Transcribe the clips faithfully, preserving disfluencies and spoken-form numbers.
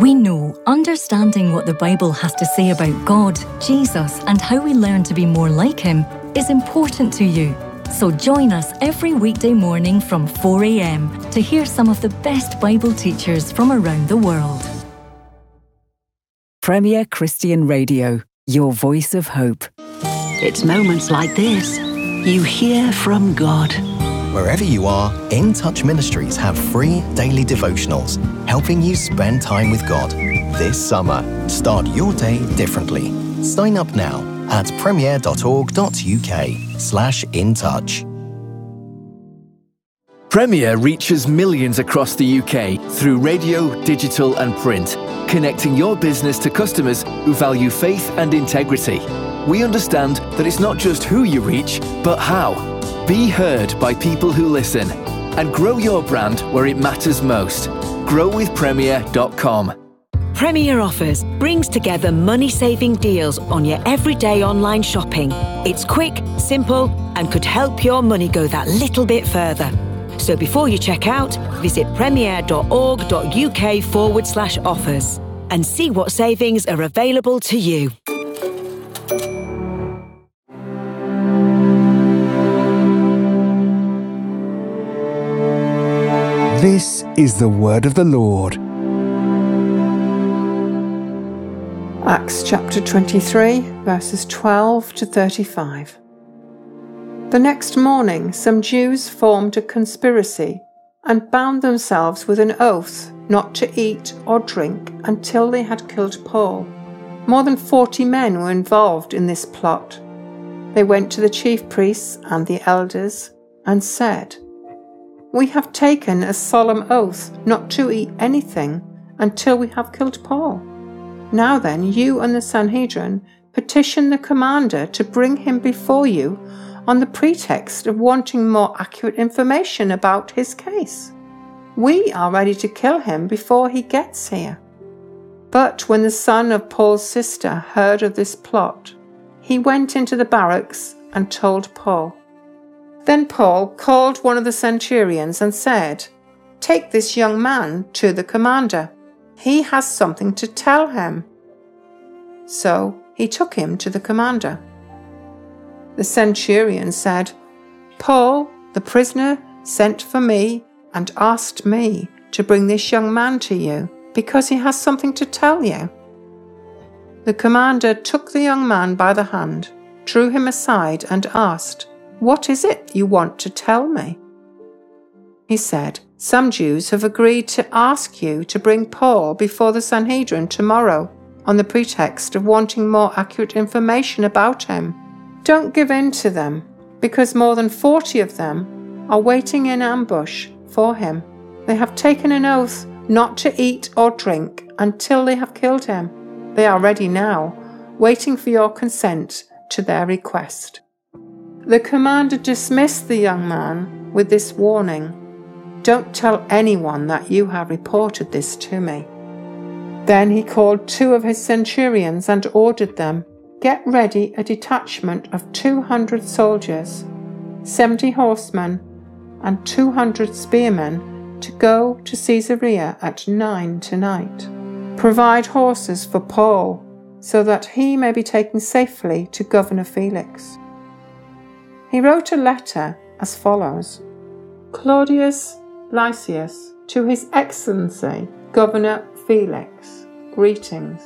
We know understanding what the Bible has to say about God, Jesus, and how we learn to be more like Him is important to you. So join us every weekday morning from four a.m. to hear some of the best Bible teachers from around the world. Premier Christian Radio, your voice of hope. It's moments like this you hear from God. Wherever you are, In Touch Ministries have free daily devotionals, helping you spend time with God. This summer, start your day differently. Sign up now at premier.org.uk slash in touch. Premier reaches millions across the U K through radio, digital and print, connecting your business to customers who value faith and integrity. We understand that it's not just who you reach, but how. Be heard by people who listen and grow your brand where it matters most. grow with premier dot com. Premier Offers brings together money-saving deals on your everyday online shopping. It's quick, simple, and could help your money go that little bit further. So before you check out, visit premier.org.uk forward slash offers and see what savings are available to you. This is the word of the Lord. Acts chapter twenty-three, verses twelve to thirty-five. The next morning, some Jews formed a conspiracy and bound themselves with an oath not to eat or drink until they had killed Paul. More than forty men were involved in this plot. They went to the chief priests and the elders and said, "We have taken a solemn oath not to eat anything until we have killed Paul. Now then, you and the Sanhedrin petition the commander to bring him before you on the pretext of wanting more accurate information about his case. We are ready to kill him before he gets here." But when the son of Paul's sister heard of this plot, he went into the barracks and told Paul. Then Paul called one of the centurions and said, "Take this young man to the commander. He has something to tell him." So he took him to the commander. The centurion said, "Paul, the prisoner, sent for me and asked me to bring this young man to you because he has something to tell you." The commander took the young man by the hand, drew him aside and asked, "What is it you want to tell me?" He said, "Some Jews have agreed to ask you to bring Paul before the Sanhedrin tomorrow on the pretext of wanting more accurate information about him. Don't give in to them, because more than forty of them are waiting in ambush for him. They have taken an oath not to eat or drink until they have killed him. They are ready now, waiting for your consent to their request." The commander dismissed the young man with this warning, "Don't tell anyone that you have reported this to me." Then he called two of his centurions and ordered them, "Get ready a detachment of two hundred soldiers, seventy horsemen, and two hundred spearmen to go to Caesarea at nine tonight. Provide horses for Paul, so that he may be taken safely to Governor Felix." He wrote a letter as follows: "Claudius Lysias, to His Excellency Governor Felix, greetings.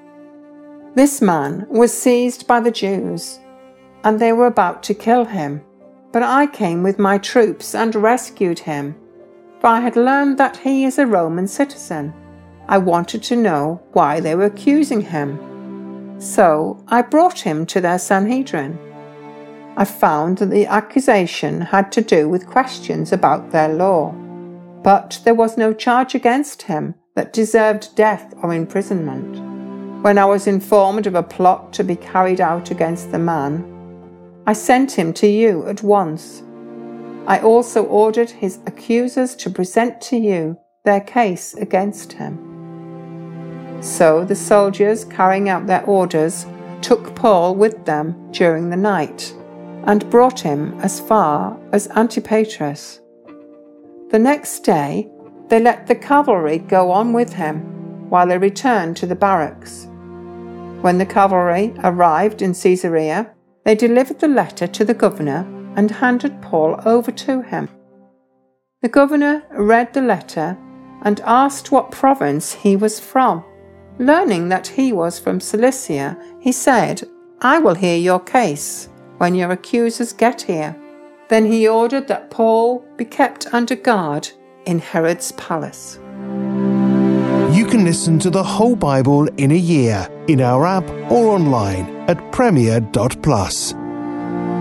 This man was seized by the Jews, and they were about to kill him. But I came with my troops and rescued him, for I had learned that he is a Roman citizen. I wanted to know why they were accusing him. So I brought him to their Sanhedrin. I found that the accusation had to do with questions about their law, but there was no charge against him that deserved death or imprisonment. When I was informed of a plot to be carried out against the man, I sent him to you at once. I also ordered his accusers to present to you their case against him." So the soldiers, carrying out their orders, took Paul with them during the night and brought him as far as Antipatris. The next day they let the cavalry go on with him, while they returned to the barracks. When the cavalry arrived in Caesarea, they delivered the letter to the governor and handed Paul over to him. The governor read the letter and asked what province he was from. Learning that he was from Cilicia, he said, "I will hear your case when your accusers get here." Then he ordered that Paul be kept under guard in Herod's palace. You can listen to the whole Bible in a year in our app or online at premier dot plus.